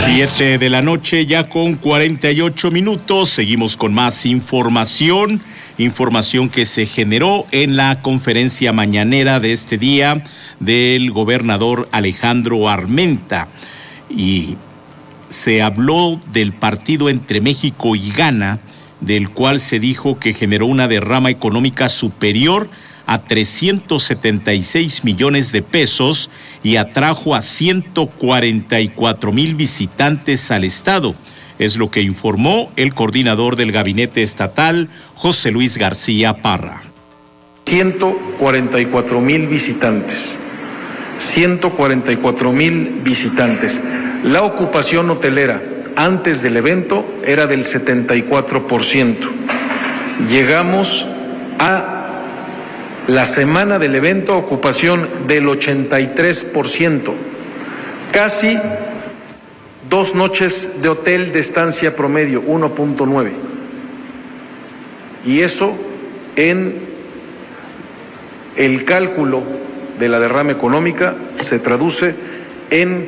7 de la noche, ya con 48 minutos. Seguimos con más información que se generó en la conferencia mañanera de este día del gobernador Alejandro Armenta. Y se habló del partido entre México y Ghana, del cual se dijo que generó una derrama económica superior a 376 millones de pesos y atrajo a 144,000 visitantes al estado. Es lo que informó el coordinador del gabinete estatal, José Luis García Parra. 144,000 visitantes. 144,000 visitantes. La ocupación hotelera antes del evento era del 74%. Llegamos a la semana del evento, ocupación del 83%, casi 2 noches de hotel de estancia promedio, 1.9. Y eso en el cálculo de la derrama económica se traduce en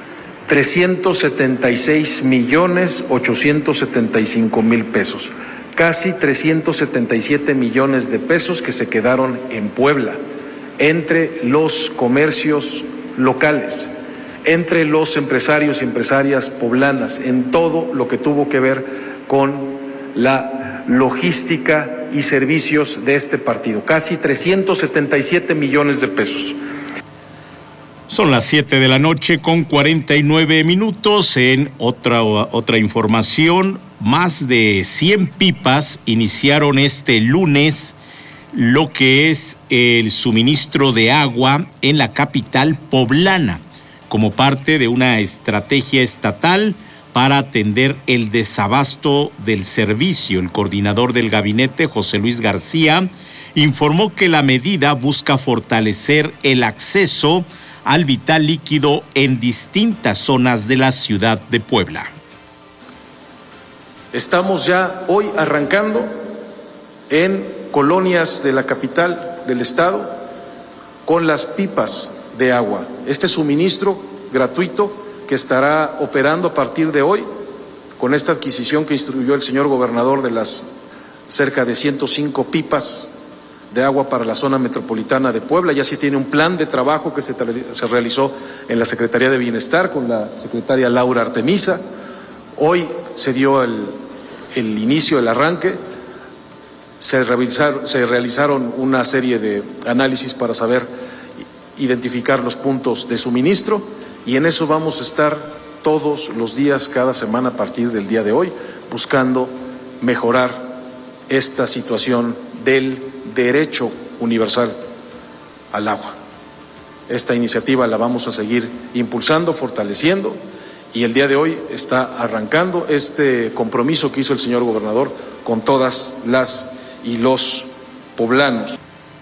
376,875,000 pesos. Casi 377 millones de pesos que se quedaron en Puebla, entre los comercios locales, entre los empresarios y empresarias poblanas, en todo lo que tuvo que ver con la logística y servicios de este partido. Casi 377 millones de pesos. Son las 7 de la noche con 49 minutos. En otra información, más de 100 pipas iniciaron este lunes lo que es el suministro de agua en la capital poblana, como parte de una estrategia estatal para atender el desabasto del servicio. El coordinador del gabinete, José Luis García, informó que la medida busca fortalecer el acceso al vital líquido en distintas zonas de la ciudad de Puebla. Estamos ya hoy arrancando en colonias de la capital del estado con las pipas de agua. Este suministro gratuito que estará operando a partir de hoy con esta adquisición que instruyó el señor gobernador de las cerca de 105 pipas de agua para la zona metropolitana de Puebla. Ya se tiene un plan de trabajo que se realizó en la Secretaría de Bienestar con la secretaria Laura Artemisa. Hoy se dio el inicio, el arranque. Se realizaron una serie de análisis para saber identificar los puntos de suministro y en eso vamos a estar todos los días, cada semana a partir del día de hoy, buscando mejorar esta situación del derecho universal al agua. Esta iniciativa la vamos a seguir impulsando, fortaleciendo, y el día de hoy está arrancando este compromiso que hizo el señor gobernador con todas las y los poblanos.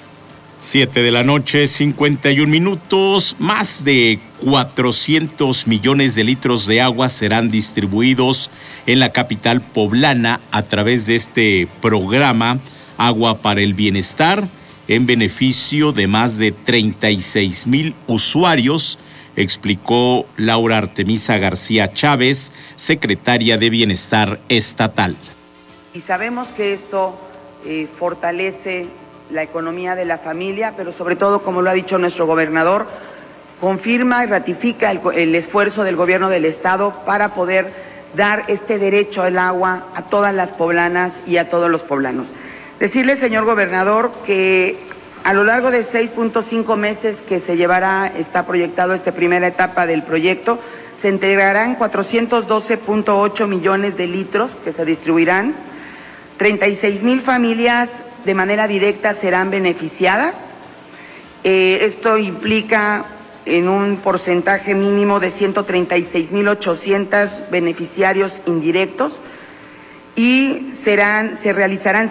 7 de la noche, 51 minutos. Más de 400 millones de litros de agua serán distribuidos en la capital poblana a través de este programa Agua para el Bienestar, en beneficio de más de 36,000 usuarios, explicó Laura Artemisa García Chávez, secretaria de Bienestar Estatal. Y sabemos que esto fortalece la economía de la familia, pero sobre todo, como lo ha dicho nuestro gobernador, confirma y ratifica el esfuerzo del gobierno del estado para poder dar este derecho al agua a todas las poblanas y a todos los poblanos. Decirle, señor gobernador, que a lo largo de 6.5 meses que se llevará, está proyectado esta primera etapa del proyecto, se entregarán 412.8 millones de litros que se distribuirán. 36,000 familias de manera directa serán beneficiadas. Esto implica en un porcentaje mínimo de 136,800 beneficiarios indirectos y se realizarán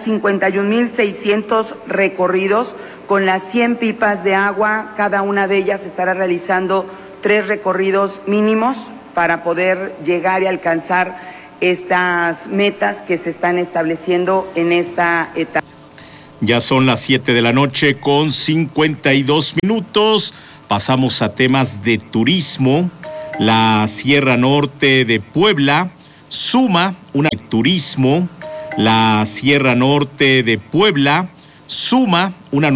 51,600 recorridos con las 100 pipas de agua. Cada una de ellas estará realizando 3 recorridos mínimos para poder llegar y alcanzar estas metas que se están estableciendo en esta etapa. Ya son las 7 de la noche con 52 minutos. Pasamos a temas de turismo. La Sierra Norte de Puebla suma turismo. La Sierra Norte de Puebla suma una